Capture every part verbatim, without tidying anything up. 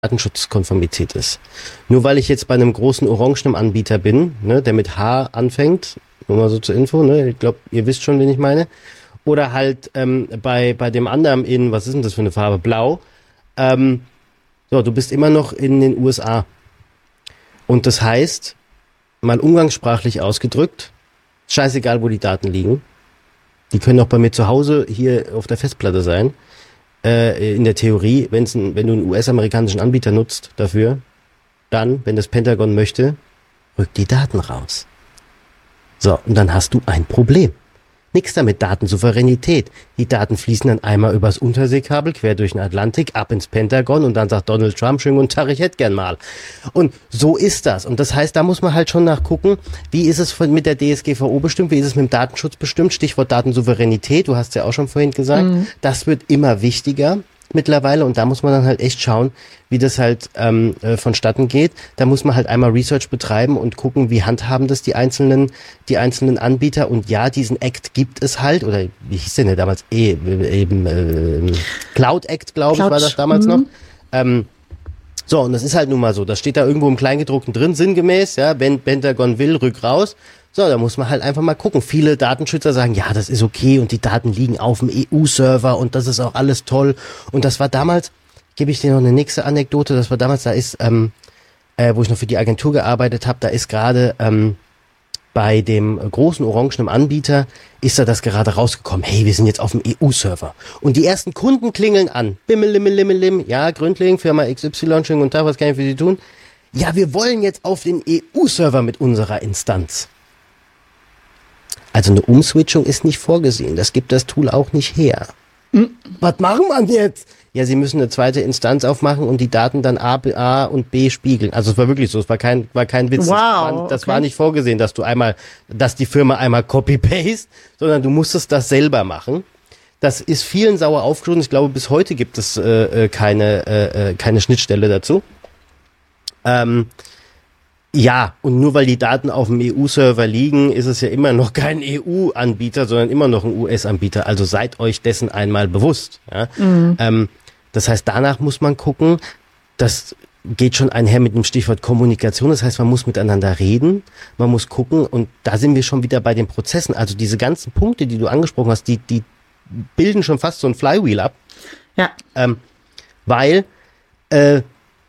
Datenschutzkonformität ist. Nur weil ich jetzt bei einem großen orangenen Anbieter bin, ne, der mit H anfängt, nur mal so zur Info, ne, ich glaube, ihr wisst schon, wen ich meine, oder halt ähm, bei bei dem anderen in, was ist denn das für eine Farbe, blau, ähm, so, du bist immer noch in den U S A. Und das heißt, mal umgangssprachlich ausgedrückt, scheißegal, wo die Daten liegen, die können auch bei mir zu Hause hier auf der Festplatte sein, äh, in der Theorie, wenn's ein, wenn du einen U S-amerikanischen Anbieter nutzt dafür, dann, wenn das Pentagon möchte, rückt die Daten raus. So, und dann hast du ein Problem. Nix damit, Datensouveränität. Die Daten fließen dann einmal übers Unterseekabel, quer durch den Atlantik, ab ins Pentagon und dann sagt Donald Trump, schönen guten Tag, ich hätte gern mal. Und so ist das. Und das heißt, da muss man halt schon nachgucken, wie ist es von, mit der D S G V O bestimmt, wie ist es mit dem Datenschutz bestimmt, Stichwort Datensouveränität, du hast ja auch schon vorhin gesagt, mhm. Das wird immer wichtiger mittlerweile und da muss man dann halt echt schauen, wie das halt ähm, äh, vonstatten geht. Da muss man halt einmal Research betreiben und gucken, wie handhaben das die einzelnen die einzelnen Anbieter. Und ja, diesen Act gibt es halt, oder wie hieß der denn damals? Eh, eben äh, Cloud Act, glaube ich, war das damals mhm. noch. Ähm, so, und das ist halt nun mal so. Das steht da irgendwo im Kleingedruckten drin, sinngemäß, ja, wenn Pentagon will, rück raus. So, da muss man halt einfach mal gucken. Viele Datenschützer sagen, ja, das ist okay und die Daten liegen auf dem E U-Server und das ist auch alles toll. Und das war damals, gebe ich dir noch eine nächste Anekdote, das war damals, da ist, ähm, äh, wo ich noch für die Agentur gearbeitet habe, da ist gerade ähm, bei dem großen orangenen Anbieter, ist da das gerade rausgekommen, hey, wir sind jetzt auf dem E U-Server. Und die ersten Kunden klingeln an. Bimmel, limmel, limmel, lim. Ja, Gründling, Firma X Y, schönen guten Tag, was kann ich für Sie tun? Ja, wir wollen jetzt auf den E U-Server mit unserer Instanz. Also eine Umswitchung ist nicht vorgesehen. Das gibt das Tool auch nicht her. Mhm. Was machen wir jetzt? Ja, Sie müssen eine zweite Instanz aufmachen und die Daten dann A, B, A und B spiegeln. Also es war wirklich so. Es war kein, war kein Witz. Wow, das war, das okay. war nicht vorgesehen, dass du einmal, dass die Firma einmal copy-paste, sondern du musstest das selber machen. Das ist vielen sauer aufgestoßen. Ich glaube, bis heute gibt es äh, keine, äh, keine Schnittstelle dazu. Ähm, Ja, und nur weil die Daten auf dem E U-Server liegen, ist es ja immer noch kein E U-Anbieter, sondern immer noch ein U S-Anbieter. Also seid euch dessen einmal bewusst. Ja? Mhm. Ähm, das heißt, danach muss man gucken, das geht schon einher mit dem Stichwort Kommunikation. Das heißt, man muss miteinander reden, man muss gucken und da sind wir schon wieder bei den Prozessen. Also diese ganzen Punkte, die du angesprochen hast, die, die bilden schon fast so ein Flywheel ab. Ja. Ähm, weil äh,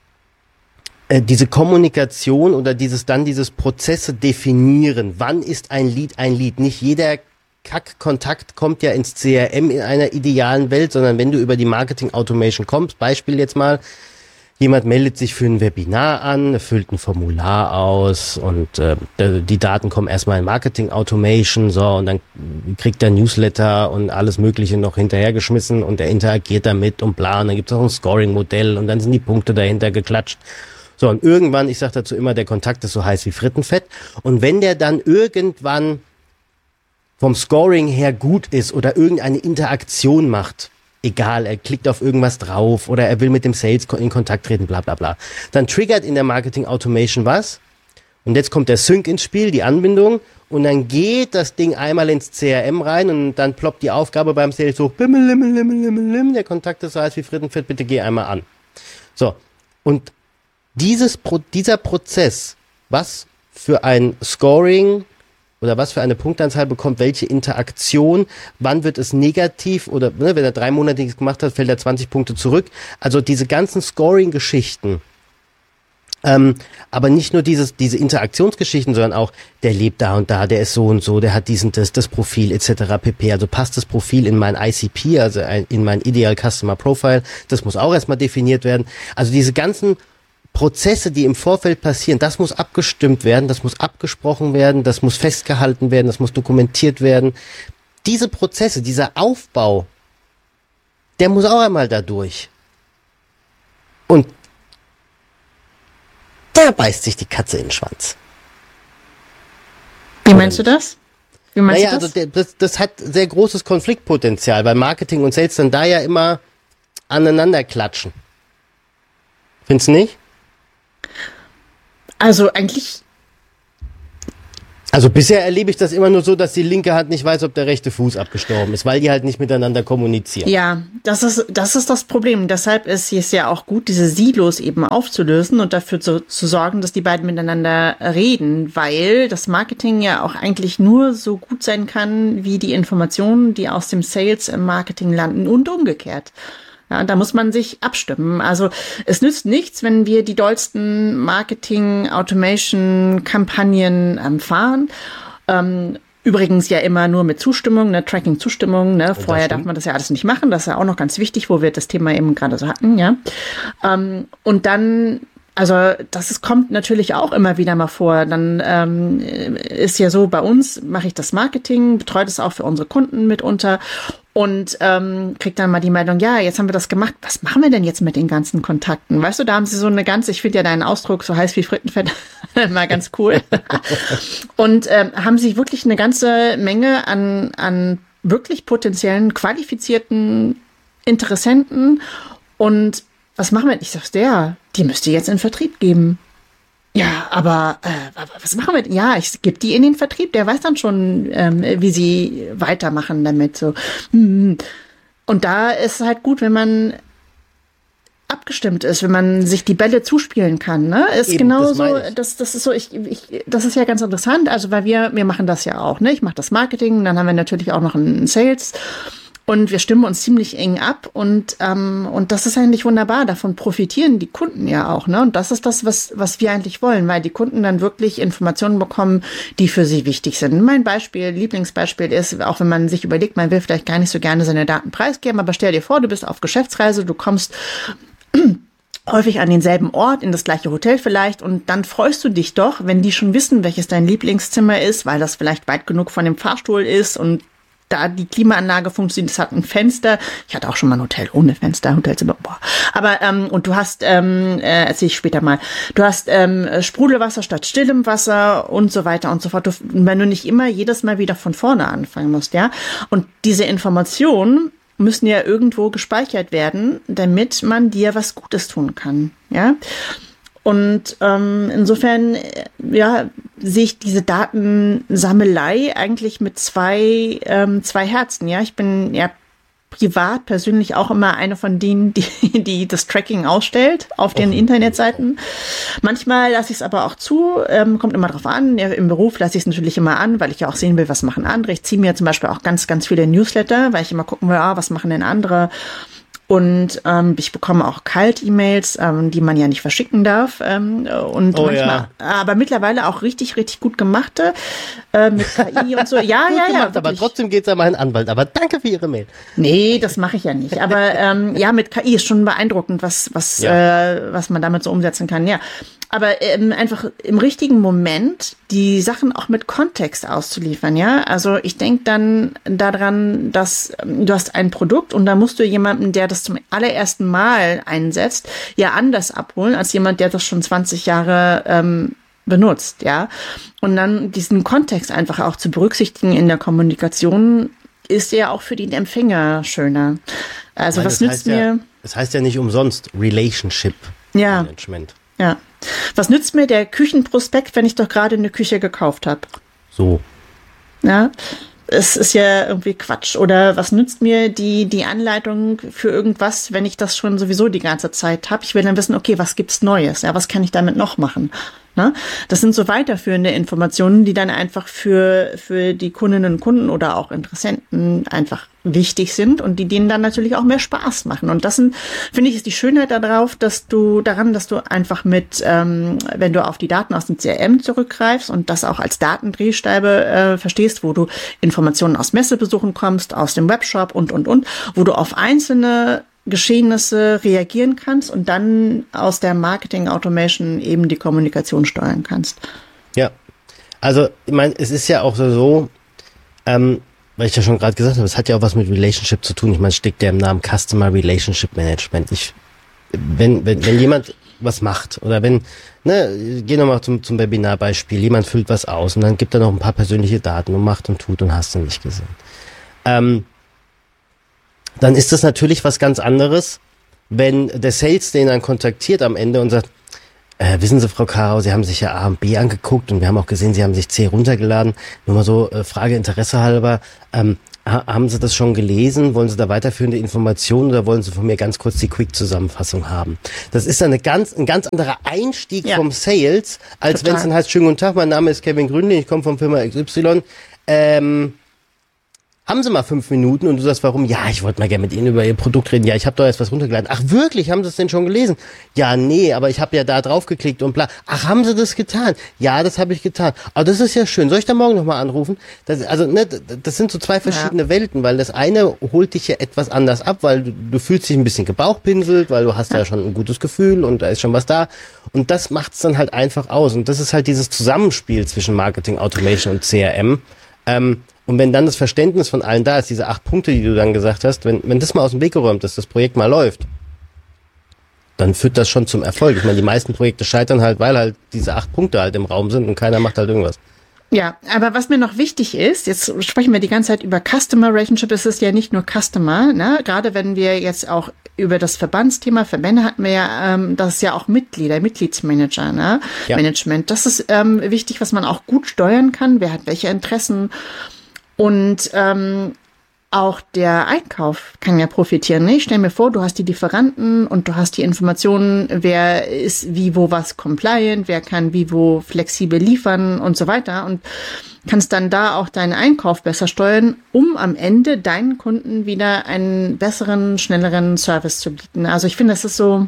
diese Kommunikation oder dieses dann dieses Prozesse definieren, wann ist ein Lied ein Lied? Nicht jeder Kack-Kontakt kommt ja ins C R M in einer idealen Welt, sondern wenn du über die Marketing Automation kommst, Beispiel jetzt mal, jemand meldet sich für ein Webinar an, füllt ein Formular aus und äh, die Daten kommen erstmal in Marketing Automation, so, und dann kriegt er Newsletter und alles Mögliche noch hinterhergeschmissen und er interagiert damit und bla, und dann gibt es auch ein Scoring-Modell und dann sind die Punkte dahinter geklatscht. So, und irgendwann, ich sage dazu immer, der Kontakt ist so heiß wie Frittenfett. Und wenn der dann irgendwann vom Scoring her gut ist oder irgendeine Interaktion macht, egal, er klickt auf irgendwas drauf oder er will mit dem Sales in Kontakt treten, bla bla bla, dann triggert in der Marketing Automation was. Und jetzt kommt der Sync ins Spiel, die Anbindung, und dann geht das Ding einmal ins C R M rein und dann ploppt die Aufgabe beim Sales hoch, bimmel, limmel, limmel, limmel, limmel, der Kontakt ist so heiß wie Frittenfett, bitte geh einmal an. So, und Dieses, dieser Prozess, was für ein Scoring oder was für eine Punktanzahl bekommt, welche Interaktion, wann wird es negativ oder ne, wenn er drei Monate nichts gemacht hat, fällt er zwanzig Punkte zurück. Also diese ganzen Scoring-Geschichten, ähm, aber nicht nur dieses, diese Interaktionsgeschichten, sondern auch, der lebt da und da, der ist so und so, der hat diesen, das, das Profil et cetera pp. Also passt das Profil in mein I C P, also in mein Ideal Customer Profile, das muss auch erstmal definiert werden. Also diese ganzen Prozesse, die im Vorfeld passieren, das muss abgestimmt werden, das muss abgesprochen werden, das muss festgehalten werden, das muss dokumentiert werden. Diese Prozesse, dieser Aufbau, der muss auch einmal da durch. Und da beißt sich die Katze in den Schwanz. Wie meinst du das? Wie meinst naja, du das? Also der, das, das hat sehr großes Konfliktpotenzial, weil Marketing und Sales dann da ja immer aneinander klatschen. Findest du nicht? Also eigentlich Also bisher erlebe ich das immer nur so, dass die linke Hand nicht weiß, ob der rechte Fuß abgestorben ist, weil die halt nicht miteinander kommunizieren. Ja, das ist, das ist das Problem. Deshalb ist es ja auch gut, diese Silos eben aufzulösen und dafür zu, zu sorgen, dass die beiden miteinander reden, weil das Marketing ja auch eigentlich nur so gut sein kann, wie die Informationen, die aus dem Sales im Marketing landen und umgekehrt. Ja, da muss man sich abstimmen. Also es nützt nichts, wenn wir die dollsten Marketing-Automation-Kampagnen ähm, fahren. Ähm, übrigens ja immer nur mit Zustimmung, ne, Tracking-Zustimmung. Ne? Vorher darf man das ja alles nicht machen. Das ist ja auch noch ganz wichtig, wo wir das Thema eben gerade so hatten. Ja, ähm, und dann Also das ist, kommt natürlich auch immer wieder mal vor. Dann ähm, ist ja so, bei uns mache ich das Marketing, betreue das auch für unsere Kunden mitunter und ähm, kriege dann mal die Meldung, ja, jetzt haben wir das gemacht, was machen wir denn jetzt mit den ganzen Kontakten? Weißt du, da haben sie so eine ganze, ich finde ja deinen Ausdruck so heiß wie Frittenfett mal ganz cool. Und ähm, haben sie wirklich eine ganze Menge an, an wirklich potenziellen, qualifizierten Interessenten. Und was machen wir? Ich sag's der, die müsst ihr jetzt in Vertrieb geben. Ja, aber äh, was machen wir? Ja, ich gebe die in den Vertrieb. Der weiß dann schon, ähm, wie sie weitermachen damit. So. Und da ist es halt gut, wenn man abgestimmt ist, wenn man sich die Bälle zuspielen kann. Ne? Ist Eben, genauso. das, Das, das ist so. Ich, ich, das ist ja ganz interessant. Also weil wir, wir machen das ja auch. Ne, ich mache das Marketing. Dann haben wir natürlich auch noch einen Sales. Und wir stimmen uns ziemlich eng ab und ähm, und das ist eigentlich wunderbar. Davon profitieren die Kunden ja auch, ne? Und das ist das, was was wir eigentlich wollen, weil die Kunden dann wirklich Informationen bekommen, die für sie wichtig sind. Mein Beispiel, Lieblingsbeispiel ist, auch wenn man sich überlegt, man will vielleicht gar nicht so gerne seine Daten preisgeben, aber stell dir vor, du bist auf Geschäftsreise, du kommst häufig an denselben Ort, in das gleiche Hotel vielleicht und dann freust du dich doch, wenn die schon wissen, welches dein Lieblingszimmer ist, weil das vielleicht weit genug von dem Fahrstuhl ist und da die Klimaanlage funktioniert, es hat ein Fenster. Ich hatte auch schon mal ein Hotel ohne Fenster, Hotelzimmer. Boah. Aber ähm, und du hast, ähm, äh, erzähle ich später mal, du hast ähm, Sprudelwasser statt stillem Wasser und so weiter und so fort. Du, wenn du nicht immer jedes Mal wieder von vorne anfangen musst, ja. Und diese Informationen müssen ja irgendwo gespeichert werden, damit man dir was Gutes tun kann, ja. Und ähm, insofern, ja, sehe ich diese Datensammelei eigentlich mit zwei ähm, zwei Herzen. Ja, ich bin ja privat persönlich auch immer eine von denen, die die das Tracking ausstellt auf den Internetseiten. Manchmal lasse ich es aber auch zu, ähm, kommt immer drauf an. Ja, im Beruf lasse ich es natürlich immer an, weil ich ja auch sehen will, was machen andere. Ich ziehe mir zum Beispiel auch ganz ganz viele Newsletter, weil ich immer gucken will, ah, was machen denn andere. Und ähm, ich bekomme auch Kalt-E-Mails, ähm, die man ja nicht verschicken darf. Ähm, und oh, manchmal, ja. aber mittlerweile auch richtig, richtig gut gemachte äh, mit K I und so. Ja, gut ja, gemacht, ja. Aber trotzdem geht's an meinen Anwalt. Aber danke für Ihre Mail. Nee, das mache ich ja nicht. Aber ähm, ja, mit K I ist schon beeindruckend, was was Ja. äh, was man damit so umsetzen kann. Ja, aber ähm, einfach im richtigen Moment die Sachen auch mit Kontext auszuliefern. Ja, also ich denke dann daran, dass ähm, du hast ein Produkt und da musst du jemanden, der das zum allerersten Mal einsetzt, ja anders abholen als jemand, der das schon zwanzig Jahre ähm, benutzt, ja. Und dann diesen Kontext einfach auch zu berücksichtigen in der Kommunikation ist ja auch für den Empfänger schöner. Also Nein, was das nützt heißt mir? Ja, das heißt ja nicht umsonst Relationship Ja. Management. Ja. Was nützt mir der Küchenprospekt, wenn ich doch gerade eine Küche gekauft habe? So. Ja. Es ist ja irgendwie Quatsch. Oder was nützt mir die die Anleitung für irgendwas, wenn ich das schon sowieso die ganze Zeit habe? Ich will dann wissen, okay, was gibt's Neues? Ja, was kann ich damit noch machen? Ne? Das sind so weiterführende Informationen, die dann einfach für für die Kundinnen und Kunden oder auch Interessenten einfach wichtig sind und die denen dann natürlich auch mehr Spaß machen. Und das sind, finde ich, ist die Schönheit darauf, dass du daran, dass du einfach mit, ähm, wenn du auf die Daten aus dem C R M zurückgreifst und das auch als Datendrehscheibe äh, verstehst, wo du Informationen aus Messebesuchen kommst, aus dem Webshop und und und, wo du auf einzelne Geschehnisse reagieren kannst und dann aus der Marketing Automation eben die Kommunikation steuern kannst. Ja, also ich meine, es ist ja auch so, so ähm, weil ich ja schon gerade gesagt habe, es hat ja auch was mit Relationship zu tun. Ich meine, es steckt ja im Namen Customer Relationship Management. Ich, wenn, wenn, wenn jemand was macht oder wenn, ne, geh nochmal zum, zum Webinarbeispiel, jemand füllt was aus und dann gibt er noch ein paar persönliche Daten und macht und tut und hast du nicht gesehen. Ähm, dann ist das natürlich was ganz anderes, wenn der Sales den dann kontaktiert am Ende und sagt, Äh, wissen Sie, Frau Karau, Sie haben sich ja A und B angeguckt und wir haben auch gesehen, Sie haben sich C runtergeladen. Nur mal so äh, Frage Interesse halber, ähm, ha- haben Sie das schon gelesen? Wollen Sie da weiterführende Informationen oder wollen Sie von mir ganz kurz die Quick-Zusammenfassung haben? Das ist dann eine ganz, ein ganz anderer Einstieg ja. vom Sales, als wenn es dann heißt, schönen guten Tag, mein Name ist Kevin Gründling, ich komme von Firma X Y. Ähm, haben Sie mal fünf Minuten? Und du sagst, warum? Ja, ich wollte mal gerne mit Ihnen über Ihr Produkt reden. Ja, ich habe doch jetzt was runtergeladen. Ach wirklich, haben Sie es denn schon gelesen? Ja, nee, aber ich habe ja da drauf geklickt und bla. Ach, haben Sie das getan? Ja, das habe ich getan. Aber das ist ja schön. Soll ich da morgen nochmal anrufen? Das, also, ne, das sind so zwei verschiedene ja. Welten, weil das eine holt dich ja etwas anders ab, weil du, du fühlst dich ein bisschen gebauchpinselt, weil du hast ja. ja schon ein gutes Gefühl und da ist schon was da. Und das macht's dann halt einfach aus. Und das ist halt dieses Zusammenspiel zwischen Marketing, Automation und C R M. Ähm, Und wenn dann das Verständnis von allen da ist, diese acht Punkte, die du dann gesagt hast, wenn, wenn das mal aus dem Weg geräumt ist, das Projekt mal läuft, dann führt das schon zum Erfolg. Ich meine, die meisten Projekte scheitern halt, weil halt diese acht Punkte halt im Raum sind und keiner macht halt irgendwas. Ja, aber was mir noch wichtig ist, jetzt sprechen wir die ganze Zeit über Customer Relationship, es ist ja nicht nur Customer, ne? Gerade wenn wir jetzt auch über das Verbandsthema, Verbände hatten wir ja, ähm, das ist ja auch Mitglieder, Mitgliedsmanager, ne? Ja. Management. Das ist ähm, wichtig, was man auch gut steuern kann, wer hat welche Interessen. Und ähm, auch der Einkauf kann ja profitieren. Ne? Ich stell mir vor, du hast die Lieferanten und du hast die Informationen, wer ist wie, wo, was compliant, wer kann wie, wo flexibel liefern und so weiter. Und kannst dann da auch deinen Einkauf besser steuern, um am Ende deinen Kunden wieder einen besseren, schnelleren Service zu bieten. Also ich finde, das ist so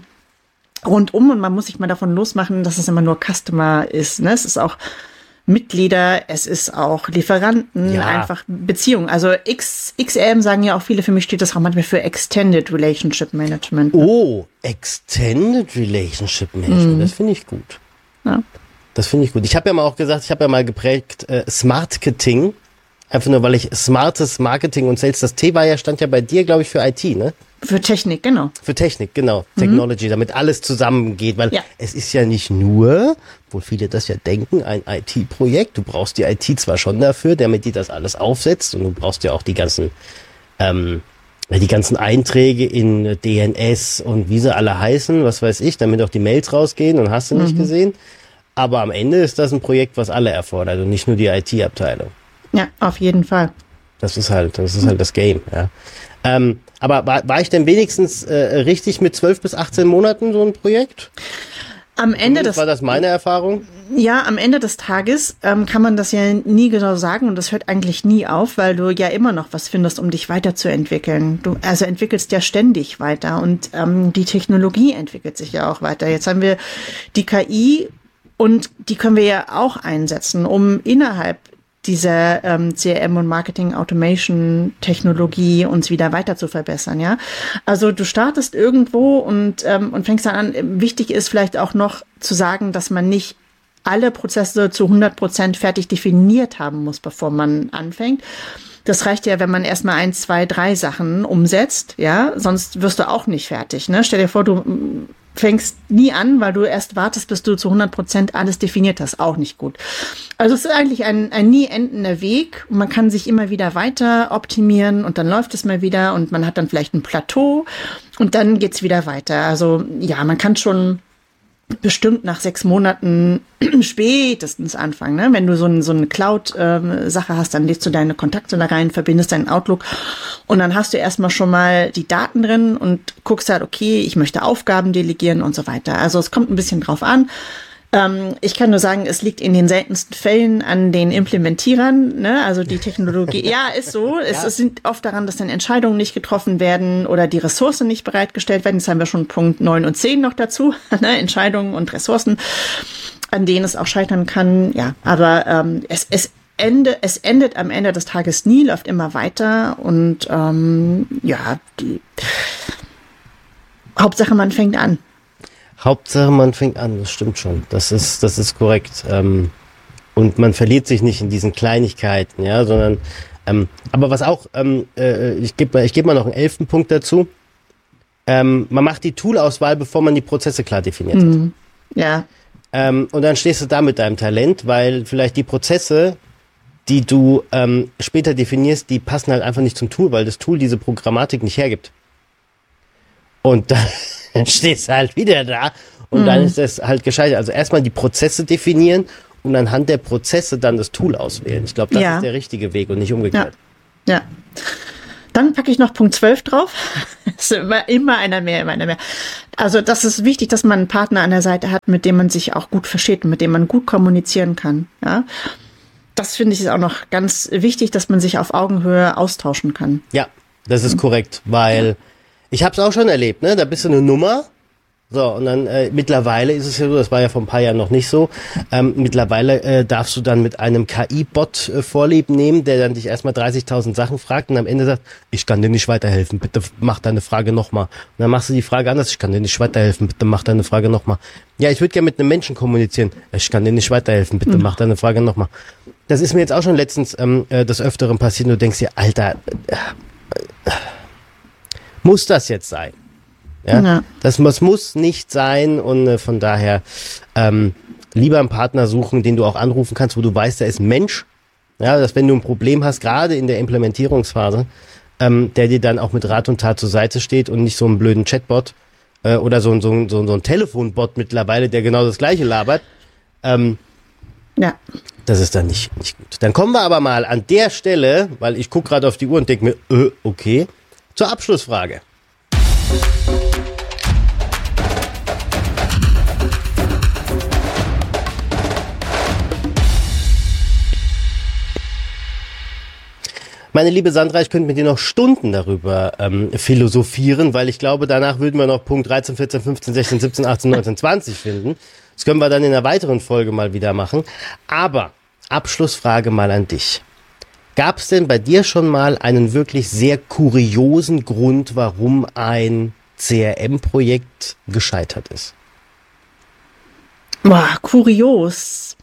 rundum und man muss sich mal davon losmachen, dass es immer nur Customer ist. Ne? Es ist auch Mitglieder, es ist auch Lieferanten, ja. einfach Beziehungen. Also X, X R M sagen ja auch viele, für mich steht das auch manchmal für Extended Relationship Management. Ne? Oh, Extended Relationship Management, mm. das finde ich gut. Ja. Das finde ich gut. Ich habe ja mal auch gesagt, ich habe ja mal geprägt äh, Smartketing, einfach nur, weil ich smartes Marketing und Sales, das T war ja, stand ja bei dir, glaube ich, für I T, ne? Für Technik, genau. Für Technik, genau. Mhm. Technology, damit alles zusammengeht, weil ja. es ist ja nicht nur, wo viele das ja denken, ein I T-Projekt. Du brauchst die I T zwar schon dafür, damit die das alles aufsetzt und du brauchst ja auch die ganzen, ähm, die ganzen Einträge in D N S und wie sie alle heißen, was weiß ich, damit auch die Mails rausgehen und hast du nicht mhm. gesehen. Aber am Ende ist das ein Projekt, was alle erfordert und nicht nur die I T-Abteilung. Ja, auf jeden Fall. Das ist halt, das ist halt das Game, ja. Ähm, aber war, war ich denn wenigstens äh, richtig mit zwölf bis achtzehn Monaten so ein Projekt? Am Ende des, war das meine Erfahrung? Ja, am Ende des Tages ähm, kann man das ja nie genau sagen und das hört eigentlich nie auf, weil du ja immer noch was findest, um dich weiterzuentwickeln. Du also entwickelst ja ständig weiter und ähm, die Technologie entwickelt sich ja auch weiter. Jetzt haben wir die K I und die können wir ja auch einsetzen, um innerhalb dieser ähm, C R M und Marketing Automation Technologie uns wieder weiter zu verbessern, ja. Also du startest irgendwo und ähm, und fängst dann an. Wichtig ist vielleicht auch noch zu sagen, dass man nicht alle Prozesse zu hundert Prozent fertig definiert haben muss, bevor man anfängt. Das reicht ja, wenn man erstmal ein, zwei, drei Sachen umsetzt, ja. Sonst wirst du auch nicht fertig, ne? Stell dir vor, du fängst nie an, weil du erst wartest, bis du zu hundert Prozent alles definiert hast. Auch nicht gut. Also es ist eigentlich ein, ein nie endender Weg. Man kann sich immer wieder weiter optimieren und dann läuft es mal wieder und man hat dann vielleicht ein Plateau und dann geht's wieder weiter. Also ja, man kann schon bestimmt nach sechs Monaten spätestens anfangen. Ne? Wenn du so, ein, so eine Cloud-Sache hast, dann lädst du deine Kontakte da rein, verbindest deinen Outlook und dann hast du erstmal schon mal die Daten drin und guckst halt, okay, ich möchte Aufgaben delegieren und so weiter. Also es kommt ein bisschen drauf an. Ähm, ich kann nur sagen, es liegt in den seltensten Fällen an den Implementierern, ne? Also die Technologie, ja, ist so. Es, ja. es sind oft daran, dass dann Entscheidungen nicht getroffen werden oder die Ressourcen nicht bereitgestellt werden. Jetzt haben wir schon Punkt neun und zehn noch dazu, ne? Entscheidungen und Ressourcen, an denen es auch scheitern kann. Ja, aber ähm, es, es Ende, es endet am Ende des Tages nie, läuft immer weiter und ähm, ja, die Hauptsache man fängt an. Hauptsache, man fängt an, das stimmt schon. Das ist, das ist korrekt. Ähm, und man verliert sich nicht in diesen Kleinigkeiten, ja, sondern, ähm, aber was auch, ähm, äh, ich gebe mal, ich gebe mal noch einen elften Punkt dazu. Ähm, man macht die Toolauswahl, bevor man die Prozesse klar definiert mhm. hat. Ja. Ähm, und dann stehst du da mit deinem Talent, weil vielleicht die Prozesse, die du ähm, später definierst, die passen halt einfach nicht zum Tool, weil das Tool diese Programmatik nicht hergibt. Und dann stehst du halt wieder da und Mhm. dann ist das halt gescheitert. Also erstmal die Prozesse definieren und anhand der Prozesse dann das Tool auswählen. Ich glaube, das Ja. ist der richtige Weg und nicht umgekehrt. Ja. Dann packe ich noch Punkt zwölf drauf. Es ist immer, immer einer mehr, immer einer mehr. Also das ist wichtig, dass man einen Partner an der Seite hat, mit dem man sich auch gut versteht, mit dem man gut kommunizieren kann. Ja, das finde ich ist auch noch ganz wichtig, dass man sich auf Augenhöhe austauschen kann. Ja, das ist korrekt, weil ich habe es auch schon erlebt, ne? Da bist du eine Nummer. So, und dann äh, mittlerweile ist es ja so, das war ja vor ein paar Jahren noch nicht so, ähm, mittlerweile äh, darfst du dann mit einem K I-Bot äh, Vorlieb nehmen, der dann dich erstmal dreißigtausend Sachen fragt und am Ende sagt, ich kann dir nicht weiterhelfen, bitte mach deine Frage nochmal. Und dann machst du die Frage anders, ich kann dir nicht weiterhelfen, bitte mach deine Frage nochmal. Ja, ich würde gerne mit einem Menschen kommunizieren, ich kann dir nicht weiterhelfen, bitte mach deine Frage nochmal. Das ist mir jetzt auch schon letztens ähm, äh, des Öfteren passiert und du denkst dir, Alter, äh, äh, muss das jetzt sein? Ja, Ja. Das, das muss nicht sein und äh, von daher ähm, lieber einen Partner suchen, den du auch anrufen kannst, wo du weißt, der ist ein Mensch. Ja, dass wenn du ein Problem hast, gerade in der Implementierungsphase, ähm, der dir dann auch mit Rat und Tat zur Seite steht und nicht so einen blöden Chatbot äh, oder so, ein- so, ein- so, ein- so ein Telefonbot mittlerweile, der genau das Gleiche labert. Ähm, Ja. das ist dann nicht, nicht gut. Dann kommen wir aber mal an der Stelle, weil ich gucke gerade auf die Uhr und denke mir, äh, okay, zur Abschlussfrage. Meine liebe Sandra, ich könnte mit dir noch Stunden darüber ähm, philosophieren, weil ich glaube, danach würden wir noch Punkt dreizehn, vierzehn, fünfzehn, sechzehn, siebzehn, achtzehn, neunzehn, zwanzig finden. Das können wir dann in einer weiteren Folge mal wieder machen. Aber Abschlussfrage mal an dich. Gab es denn bei dir schon mal einen wirklich sehr kuriosen Grund, warum ein C R M-Projekt gescheitert ist? Boah, kurios.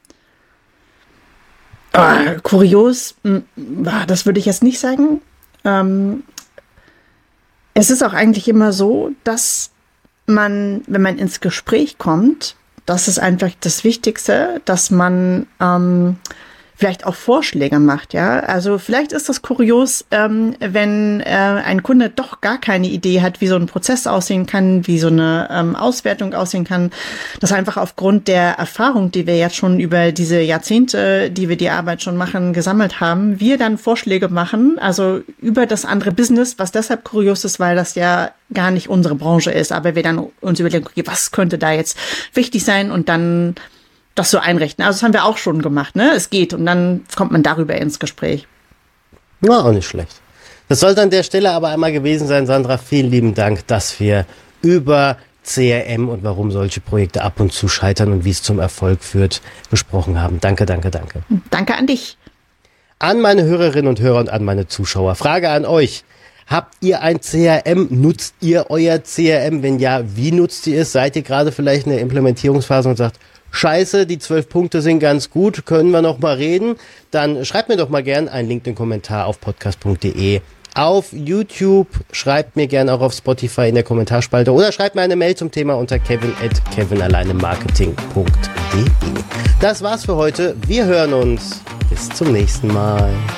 Ah, kurios, m, ah, das würde ich jetzt nicht sagen. Ähm, es ist auch eigentlich immer so, dass man, wenn man ins Gespräch kommt, das ist einfach das Wichtigste, dass man ähm, vielleicht auch Vorschläge macht, ja. Also vielleicht ist das kurios, ähm, wenn äh, ein Kunde doch gar keine Idee hat, wie so ein Prozess aussehen kann, wie so eine ähm, Auswertung aussehen kann. Das einfach aufgrund der Erfahrung, die wir jetzt schon über diese Jahrzehnte, die wir die Arbeit schon machen, gesammelt haben, wir dann Vorschläge machen, also über das andere Business, was deshalb kurios ist, weil das ja gar nicht unsere Branche ist, aber wir dann uns überlegen, okay, was könnte da jetzt wichtig sein und dann das so einrichten. Also das haben wir auch schon gemacht, ne? Es geht und dann kommt man darüber ins Gespräch. Ja, auch nicht schlecht. Das sollte an der Stelle aber einmal gewesen sein, Sandra. Vielen lieben Dank, dass wir über C R M und warum solche Projekte ab und zu scheitern und wie es zum Erfolg führt, besprochen haben. Danke, danke, danke. Danke an dich. An meine Hörerinnen und Hörer und an meine Zuschauer. Frage an euch. Habt ihr ein C R M? Nutzt ihr euer C R M? Wenn ja, wie nutzt ihr es? Seid ihr gerade vielleicht in der Implementierungsphase und sagt, Scheiße, die zwölf Punkte sind ganz gut, können wir noch mal reden? Dann schreibt mir doch mal gern einen LinkedIn-Kommentar auf podcast punkt de. Auf YouTube, schreibt mir gern auch auf Spotify in der Kommentarspalte oder schreibt mir eine Mail zum Thema unter kevin at kevinalleinemarketing punkt de. Das war's für heute. Wir hören uns. Bis zum nächsten Mal.